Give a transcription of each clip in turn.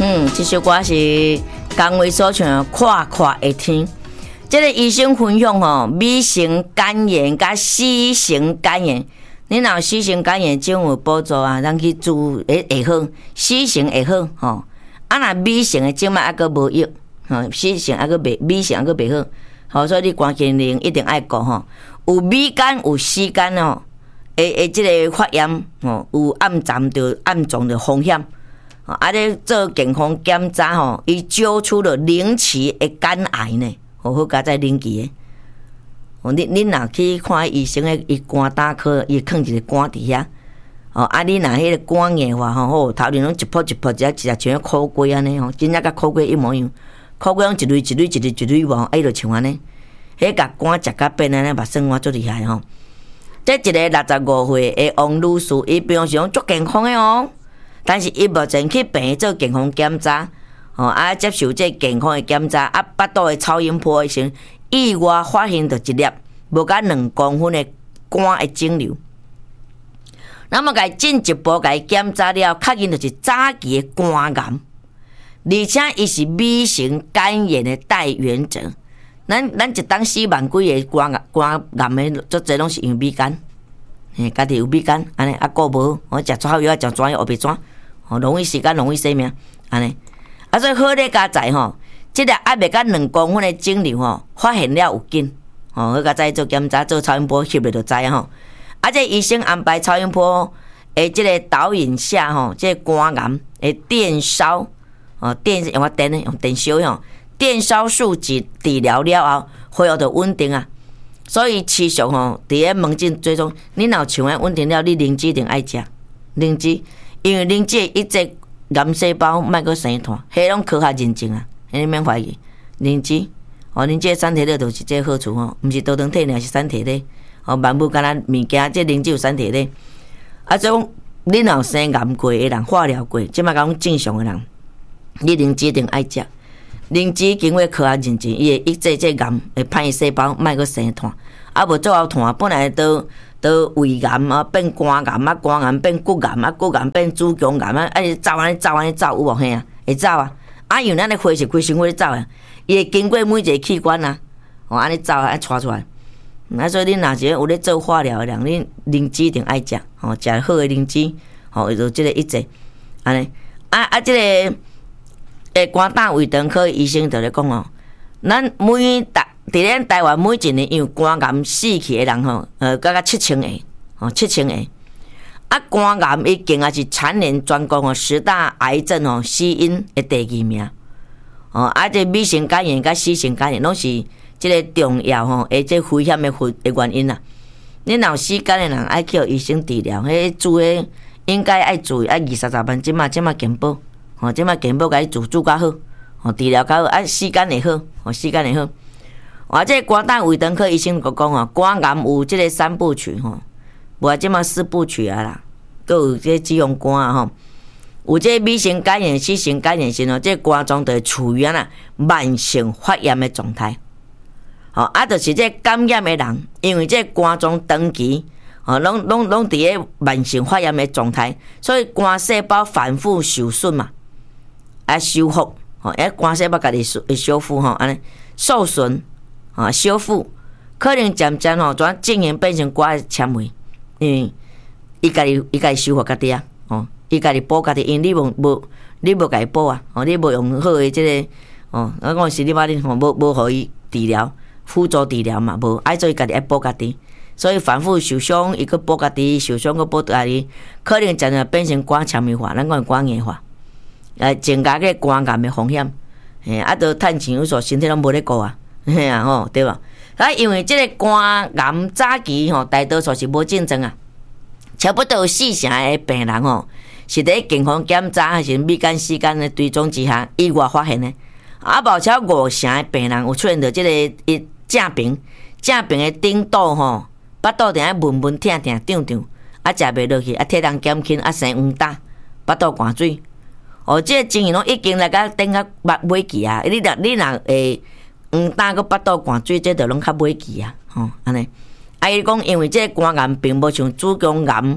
这首歌是江蕙所唱的《看看的天》。这个医生分享吼，美型肝炎甲 C 型肝炎，你若有 C 型肝炎，政府补助啊，咱去治会好 ，C 型会好吼。啊，若 B 型的即摆还阁无益，吼 ，C 型还阁未 ，B 型还阁未好，吼，所以你关键零一定爱顾吼。有 B 肝有 C 肝哦，即个发炎吼，有暗暂着暗中的风险。啊，咧做健康检查吼，伊揪出了零期的肝癌呢。好加在零期的，你若去看医生的，伊肝胆科，伊放一个肝伫遐，你若迄个肝硬化吼，头前拢一泡一泡，只像苦瓜安尼吼，真正甲苦瓜一模一样，苦瓜拢一蕊无，伊就像安尼，迄甲肝食甲变安尼，目算我足厉害吼。这一个65岁的王女士，伊平常足健康的哦，但是伊目前去病院做健康检查。接受这健康的检查，巴肚的超音波的时，意外发现到一粒无甲2公分的肝的肿瘤。那么，甲进一步甲检查了，确认就是早期的肝癌，而且伊是 B 型肝炎的带原者。咱一当4万几个肝癌的，足侪拢是用 B 肝，家己有 B 肝，安尼顾无，我食抓药食抓药学袂抓，容易时间容易生命，安尼。所以好咧加在吼，即个还未甲2公分的肿瘤吼，发现了有紧，好加在做检查，做超音波翕了就知吼。这医生安排超音波即个导引下吼，即个肝癌的电烧，电用电的用电烧吼，电烧术治疗了后，恢复就稳定啊。所以持续吼，伫咧门诊追踪，你若像安稳定了，你灵芝一定爱食灵芝，因为灵芝一直。癌细胞莫阁生团，迄拢科学认证啊，你免怀疑。灵芝，灵芝三体类就是这好处吼，毋是多糖体，尔是三体类。万物敢若物件，这灵芝有三体类。所以讲，你若有生癌过的人，化疗过，即摆讲正常的人，你灵芝一定爱食。灵芝经过科学认证，伊会抑制这癌会歹细胞莫阁生团，无最后团本来都胃癌变肝癌肝癌变骨癌骨癌变子宫癌走安尼走有无嘿啊？会走啊！因为咱的血是规身躯咧走啊，伊会经过每一个器官啊，安尼走安带出来。所以你若是有咧做化疗的人，你灵芝一定爱食，食好的灵芝，就即个抑制安尼。即个肝胆胃肠科医生就咧讲哦，咱伫咱台湾每一年因为肝癌死去的人大概7000个，7000个。肝癌已经也是蝉联全国10大癌症死因的第2名。这 B 型肝炎甲 C 型肝炎拢是即个重要这危险的原因啦。你若有C肝的人爱去医生治疗，迄住的应该爱注意，20-30万，即马健保，即马健保甲伊治较好，治疗较好，C肝会好，C肝会好。这肝胆胃肠科医生讲肝癌有这个3部曲无即马4部曲啊啦，佫有这脂肪肝啊有这 B 型肝炎、C 型肝炎时这肝脏就处于慢性发炎的状态。就是这感染的人，因为这肝脏长期拢伫咧慢性发炎的状态，所以肝细胞反复受损嘛，修复肝细胞家己会修复安尼受损。修复可能渐渐转进行变成肝的纤维，因为伊家己修复家己啊，伊家己补家己，因为你无家己补啊，你无用好的这个我讲是你妈你无互伊治疗辅助治疗嘛，无爱做伊家己爱补家己，所以反复受伤，伊去补家己，受伤去补家己，可能渐渐变成肝纤维化，咱讲肝硬化，增加个肝癌的风险，都趁钱有数，身体拢无咧顾啊。嘿啊对吧？因为这个肝癌早期大多数是无症状啊，差不多有4成的病人是伫健康检查还是B肝、C肝的追踪之下意外发现的，目前5成的病人有出现到这个正病的顶肚巴肚定闷闷疼疼胀胀，食袂落去，体重减轻，生黄疸，巴肚寒水，这个情形拢已经来到顶到尾期啊！你若会。胆个巴肚寒水，这就拢较尾期啊，安尼。伊讲，因为这肝癌并无像子宫癌、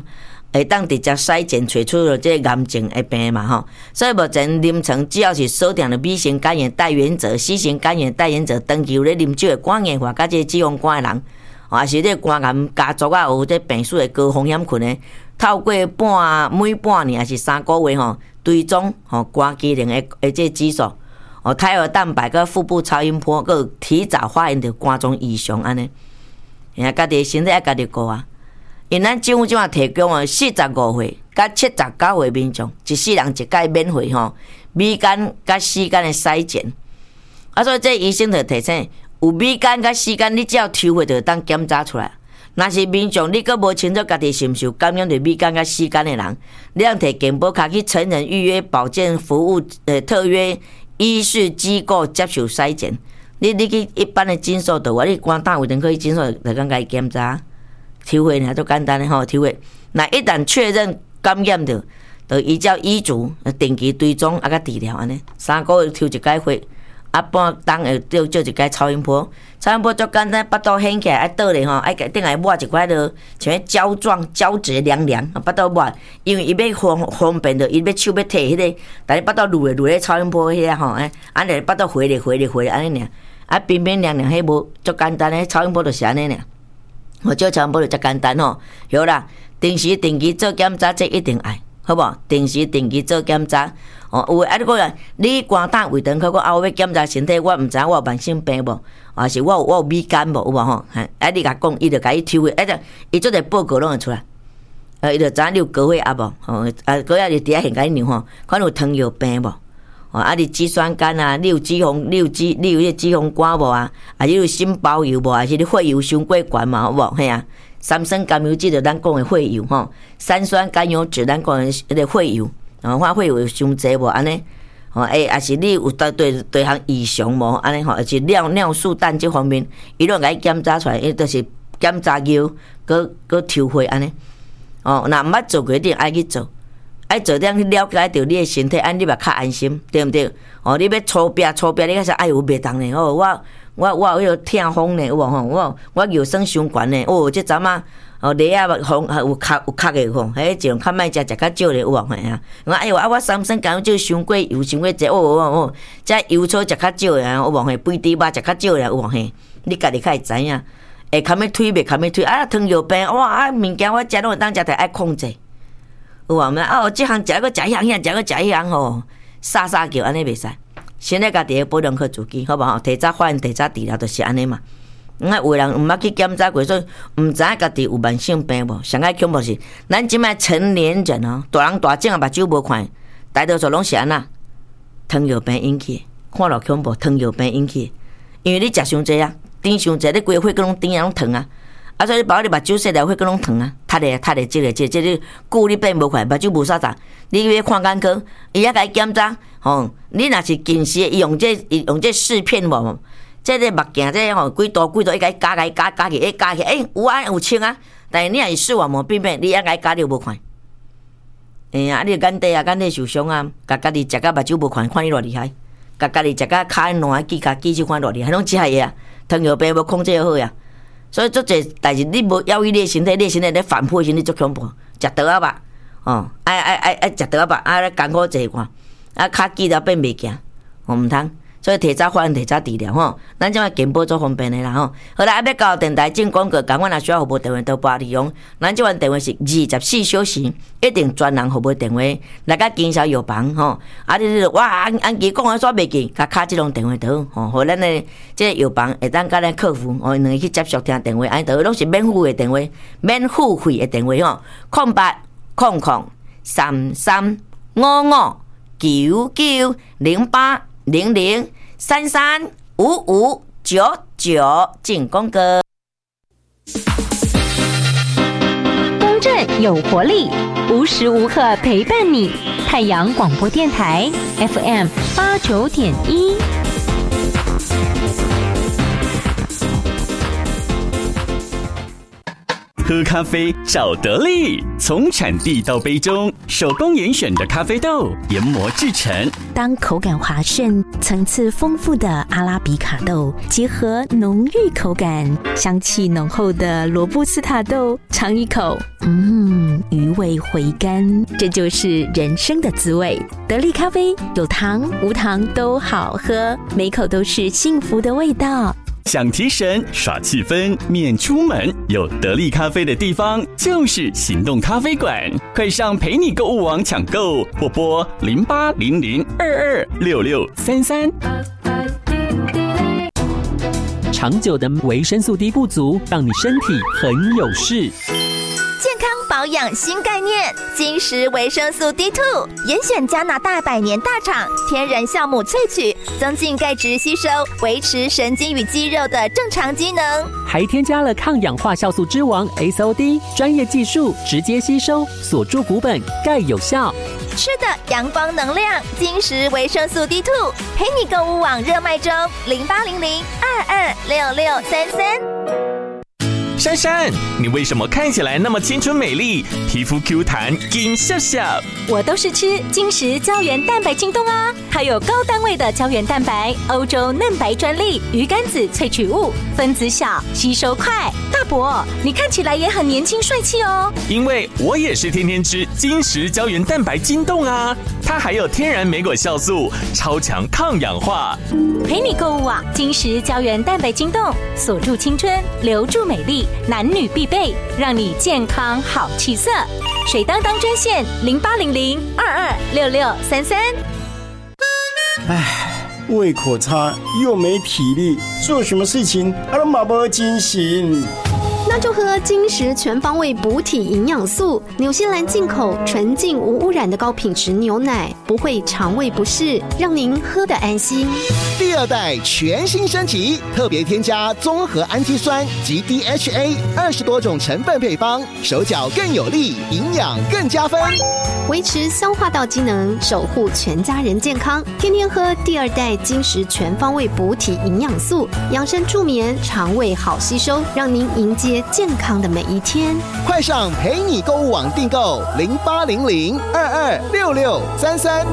会当直接筛检找出了这个癌症的病嘛吼。所以目前临床只要是锁定了 B 型肝炎带原者、C 型肝炎带原者，长期有咧啉酒的肝硬化甲这脂肪肝的人，也是咧肝癌家族啊有这病史的高风险群的，透过每半年还是3个月吼，追踪肝机能的这指数，胎儿蛋白跟腹部超音波，佮提早发现到肝脏异常安尼，家己身体要家己顾啊。因咱政府即马提供45岁甲79岁民众一世人一届免费米肝甲C肝的筛检，所以这医生就提醒，有米肝甲C肝，你只要抽血就当检查出来。若是民众你阁无清楚家己是毋是有感染着米肝甲C肝的人，你通摕健保卡去成人预约保健服务特约医事机构接受筛检。你去一般的诊所倒，你肝胆卫生科去诊所就讲甲伊检查。抽血呢都简单的吼，抽血。那一旦确认感染着，就依照医嘱定期追踪啊，甲治疗安尼。3个月抽一届血，半当会做一届超音波。超音波足简单，巴肚掀起来，倒咧吼，顶下抹一块落像胶状胶质凉凉，巴肚抹，因为伊要方便着，伊要手要摕迄个，但是巴肚撸咧超音波迄个吼，安尼巴肚回咧安尼尔，冰冰凉凉，迄无足简单的，超音波就是安尼尔。做超音波就真简单吼，好啦，定时定期做检查，这一定爱，好无？定时定期做检查，有你讲你肝胆胃肠科，我要检查身体，我毋知我有慢性病无，还是我有米肝无，有无吼？你甲讲，伊就甲伊抽血，伊做个报告拢会出来，伊就知影你有高血压无，高血压就伫遐现甲你量吼，看有糖尿病无。你脂酸肝啊，你有脂肪肝无啊？你有心包油无？还是你血油伤过悬嘛？有无？嘿啊，三酸甘油酯就咱讲的血油吼，三酸甘油酯咱讲的迄个血油，看血油伤济无？安尼，还是你有对项异常无？安尼吼，而且尿素氮这方面，伊拢甲伊检查出来，伊都是检查药，搁抽血安尼。若毋捌做过，一定爱去做。爱做点去了解到你的身体，安你嘛较安心，对毋对？你要粗拼，你较说哎有袂当呢？我有迄个痛风呢，有无吼？我尿酸伤悬呢，这阵仔梨啊风有咳的吼，迄种较莫食较少咧，有无嘿啊？我三酸甘油酯伤过油，伤过济，这油醋食较少诶，有无嘿？肥猪肉食较少咧，有无嘿？你家己较会知影，会堪要推袂堪要推糖尿病物件我食拢会当食，得爱控制。有无？即项食个食迄项，食个食迄项吼，撒叫安尼袂使。先来家己保养好自己，好无吼？提早发现，提早治疗，就是安尼嘛。有人毋捌去检查过，所以毋知影家己有慢性病无。上爱恐怖是，咱即摆成年人大人大种目睭无看，大多数拢是安那糖尿病引起，看落恐怖，糖尿病引起，因为你食伤济啊，甜伤济，你规个血拢甜拢糖啊。所以包括你目睭洗了血，拢疼啊，塌咧，这个，你久你变无快，目睭无啥啥，你要看眼科，伊也甲伊检查，你若是近视，伊用这试片无，这个目镜这几度，伊甲伊加起，有清啊，但是你若是视网膜病变，你也甲伊加了无看，你眼底受伤啊，家己食甲目睭无看，看你偌厉害，家己食甲骹烂，记手看偌厉害，拢即下嘢啊，糖尿病无控制好呀。所以做这代志，你无要伊你身体咧反复身体足恐怖，食倒仔肉，爱食倒仔肉，艰苦坐看，骹记了变袂行，毋通。所以提早发现，提早治疗吼，咱即摆健保足方便的啦吼。好啦，要到电台进广告，讲阮若需要服务电话都拨利用，咱即款电话是24小时，一定专人服务电话，来甲经销药房吼。你哇，安记讲啊煞袂记，甲卡即种电话倒吼，互咱的即个药房会当甲咱客服两个去接触听电话，安倒拢是免付费的电话，免付费的电话吼，00335599335599进广告。 公正有活力，无时无刻陪伴你。太阳广播电台 FM89.1。 喝咖啡找得力，从产地到杯中，手工严选的咖啡豆研磨制成。 当口感滑顺、层次丰富的阿拉比卡豆结合浓郁口感、香气浓厚的罗布斯塔豆，尝一口，余味回甘，这就是人生的滋味。得力咖啡有糖无糖都好喝，每口都是幸福的味道。 想提神耍气氛，免出门，有得力咖啡的地方就是行动咖啡馆。快上陪你购物网抢购，或拨0800226633。 长久的维生素 D 不足，让你身体很有事。 健康保养新概念，金石维生素 D2， 严选加拿大100年大厂天然酵母萃取，增进钙质吸收，维持神经与肌肉的正常机能， 还添加了抗氧化酵素之王 SOD， 专业技术直接吸收，锁住骨本，钙有效。 吃的阳光能量，金石维生素 D2， 陪你购物网热卖中，0800226633。 珊珊，你为什么看起来那么青春美丽，皮肤 Q 弹金笑笑？ 我都是吃金石胶原蛋白晶冻啊，它有高单位的胶原蛋白，欧洲嫩白专利，鱼肝子萃取物，分子小，吸收快。大伯，你看起来也很年轻帅气哦。 因为我也是天天吃金石胶原蛋白晶冻啊，它还有天然莓果酵素，超强抗氧化。 陪你购物网，金石胶原蛋白晶冻，锁住青春，留住美丽，男女必备，让你健康好气色。水当当专线0800226633。 胃口差又没体力，做什么事情都没精神。 那就喝金石全方位补体营养素，纽西兰进口纯净无污染的高品质牛奶，不会肠胃不适，让您喝得安心。 第二代全新升级，特别添加综合氨基酸及 DHA20多种成分配方，手脚更有力，营养更加分， 维持消化道机能，守护全家人健康。天天喝第二代金石全方位补体营养素，养生助眠，肠胃好吸收，让您迎接健康的每一天。 快上陪你购物网订购0800226633。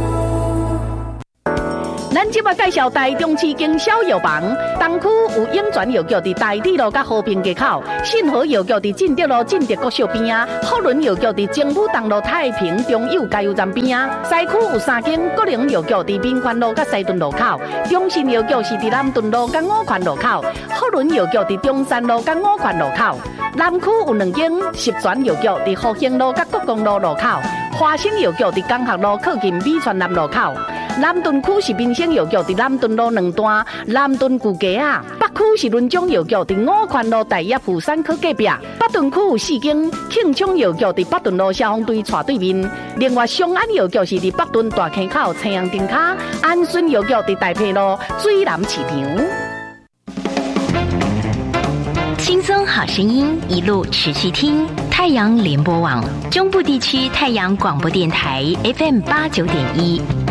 咱即马介绍台中市经销药房，东区有永泉药局伫大地路甲和平街口，信和药局伫进德路进德国小边啊，福伦药局伫政府东路太平中友加油站边啊，西区有3间国营药局伫民权路甲西屯路口，中信药局是伫南屯路甲五权路口，福伦药局伫中山路甲五权路口，南区有2间十全药局伫福兴路甲国公路路口，华兴药局伫江学路靠近美泉南路口。南屯区是民生药局伫南屯路2段南屯旧街啊，北区是伦中药局伫五权路大业富山科隔壁，北屯区有4间庆昌药局伫北屯路消防队斜对面，另外松安药局是伫北屯大坑口青阳灯卡，安顺药局伫大坪路水南市场。 轻松好声音，一路持续听太阳联播网中部地区太阳广播电台 FM89.1。